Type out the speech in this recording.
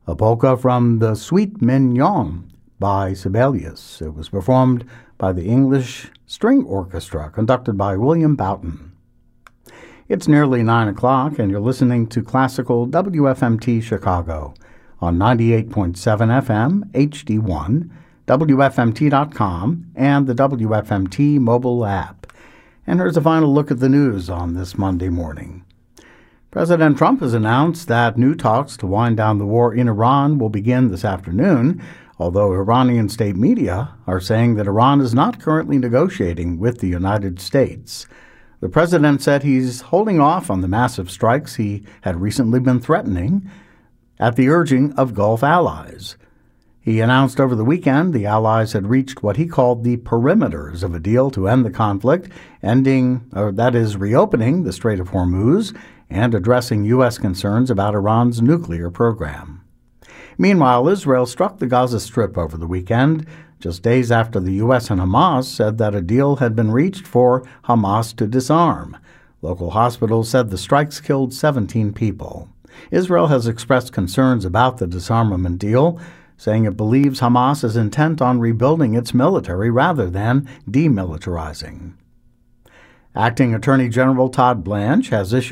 a polka from the Suite Mignon by Sibelius. It was performed by the English String Orchestra, conducted by William Boughton. It's nearly 9 o'clock, and you're listening to Classical WFMT Chicago on 98.7 FM, HD1, WFMT.com, and the WFMT mobile app. And here's a final look at the news on this Monday morning. President Trump has announced that new talks to wind down the war in Iran will begin this afternoon, although Iranian state media are saying that Iran is not currently negotiating with the United States. The president said he's holding off on the massive strikes he had recently been threatening at the urging of Gulf allies. He announced over the weekend the allies had reached what he called the perimeters of a deal to end the conflict, reopening the Strait of Hormuz and addressing U.S. concerns about Iran's nuclear program. Meanwhile, Israel struck the Gaza Strip over the weekend, just days after the U.S. and Hamas said that a deal had been reached for Hamas to disarm. Local hospitals said the strikes killed 17 people. Israel has expressed concerns about the disarmament deal, saying it believes Hamas is intent on rebuilding its military rather than demilitarizing. Acting Attorney General Todd Blanche has issued